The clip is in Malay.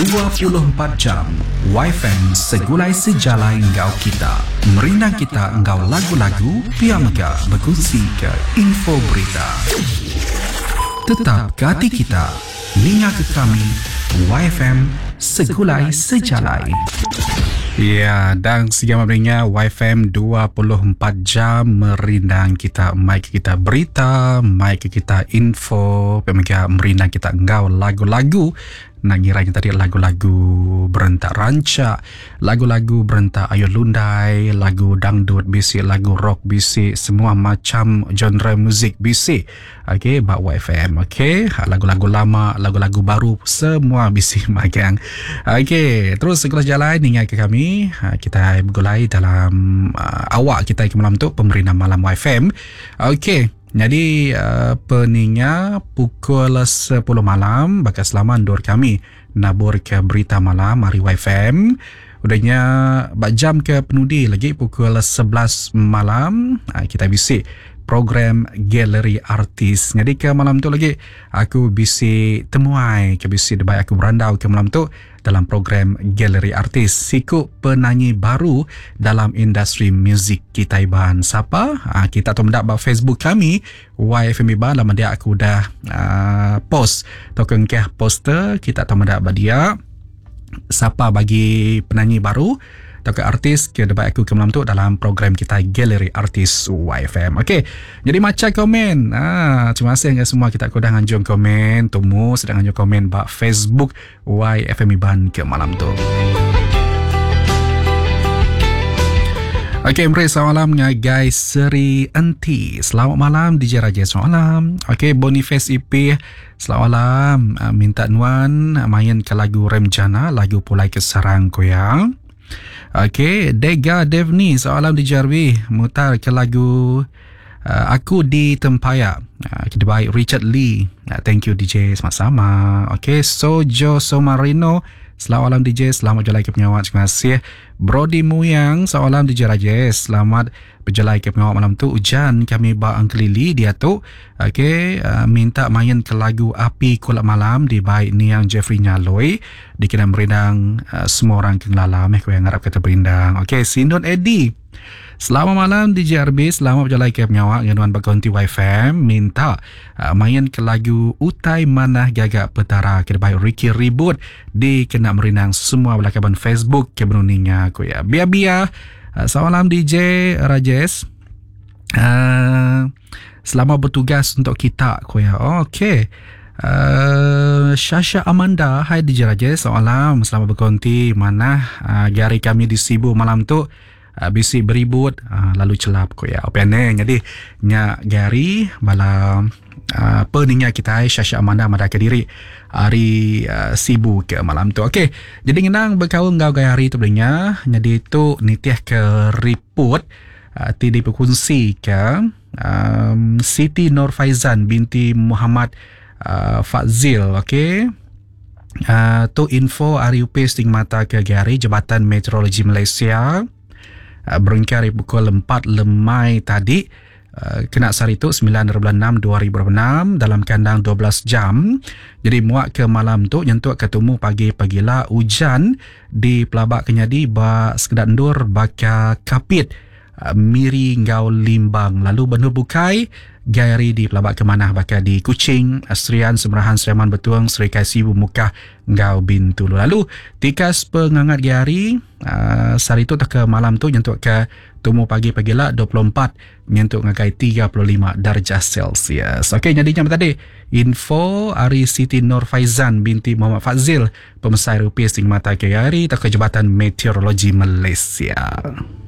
24 jam YFM segulai sejalan engkau kita. Merindang kita engkau lagu-lagu, piamga berkongsi ke info berita. Tetap ke hati kita, ninga ke kami, YFM segulai sejalan. Ya, dan segala macamnya YFM 24 jam merindang kita, mic kita berita, mic kita info, pemegang merindang kita engkau lagu-lagu. Nak kiranya tadi lagu-lagu berentak rancak, lagu-lagu berentak ayo lundai, lagu dangdut bisik, lagu rock bisik, semua macam genre muzik bisik. Okey, bak YFM. Okey, lagu-lagu lama, lagu-lagu baru, semua bisik magang. Okey, terus segera jalan ingat ke kami. Kita bergulai dalam awak kita ke malam tu, Pemerintah Malam YFM. Okey. Jadi peninga pukul 10 malam bakal selamat dor kami nabur ke berita malam hari YFM. Udahnya bak jam ke penudi lagi pukul 11 malam kita bisik program galeri artis. Jadi ke malam tu lagi aku bisik temuai ke bisik debai aku berandau ke malam tu dalam program galeri artis. Sikut penyanyi baru dalam industri muzik kita Iban. Siapa? Kita tahu mendapat Facebook kami YFM Iban. Lama dia aku dah post token keh poster. Kita tahu mendapat dia siapa bagi penyanyi baru atau ke artis ke debat aku ke malam tu dalam program kita Galeri Artis YFM. Okey, jadi macam komen. Terima kasih ke semua kita dah nganjung komen. Temu sedang nganjung komen bak Facebook YFM Iban ke malam tu. Okey, selamat malam guys. Seri Enti. Selamat malam DJ Raja. Selamat malam. Okey, Boniface IP. Selamat malam. Minta nuan main ke lagu Remjana, lagu Pulai Kesarang Koyang. Okey, Dega Devni, soalan di Jarvi, mutar ke lagu Aku di Tempayak. Kita baik Richard Lee. Thank you DJ, sama-sama. Okey, Sojo Somarino, selamat malam DJ, selamat berjalan ke penyawat. Terima kasih. Brody Muyang, selamat malam DJ Rajesh, selamat berjalan ke penyawat malam tu. Hujan kami bak Uncle Lily dia tu. Okey, minta main ke lagu Api Kulak Malam di baik Niang Jeffrey Nyaloi. Dikira merindang semua orang kenglalam kau yang harap kata berindang. Okey, Sindon Eddie. Selamat malam DJ RB, selamat berjalan ke penyawak dengan berkonti YFM. Minta main ke lagu Utai Manah Gagak Petara ke baik Ricky Ribut di kena merindang semua belakaban Facebook ke benuninya aku ya. Biar selamat malam DJ Rajesh. Selamat bertugas untuk kita aku ya. Okey. Syasha Amanda, hai DJ Rajesh, selamat malam, selamat berkonti. Mana hari kami di Sibu malam tu bisik beribut lalu celap ko ya. Opene jadi nya Gary bala peningnya kita Syasha Amanda Mada Kediri hari Sibu ke malam tu. Okey, jadi ngenang berkawan ngau gaya hari tu belinya. Jadi tu nitiah ke report ti diperkongsi ke Siti Nur Faizan binti Muhammad Fazil. Okey, tu info RUP Stigmata ke Gari Jabatan Meteorologi Malaysia berengkar pukul 4 lemai tadi kena sari tu 9/6/2026 dalam kandang 12 jam. Jadi muak ke malam tu nyentuk ketemu pagi-pagilah hujan di Pelabak Kenyadi ba sekedar endur baka kapit Miri Ngau Limbang. Lalu benur bukai Gari di Pelabak Kemanah baka di Kuching, Astrian Semerahan Seriaman Betuang, Serikai Sibu Mukah Ngau Bintulu. Lalu tikas pengangat Gari sari tu tak ke malam tu nyentuk ke tumu pagi-pagilah 24 nyentuk ngakai 35 darjah Celsius. Okey, jadinya tadi info Ari Siti Nur Faizan binti Muhammad Fazil pemesai rupiah Stigmata ke Gari tak ke Jabatan Meteorologi Malaysia.